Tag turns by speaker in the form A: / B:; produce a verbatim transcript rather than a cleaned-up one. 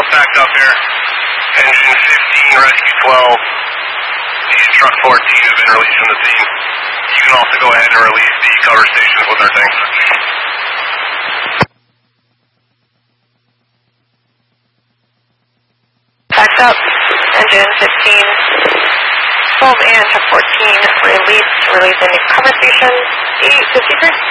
A: all stacked up here. Engine fifteen, rescue twelve. The truck fourteen has been released from the scene. You can also go ahead and release the cover stations with our tanks.
B: Backed up. Engine fifteen, twelve and truck fourteen released. Release any cover stations. eight fifty-three.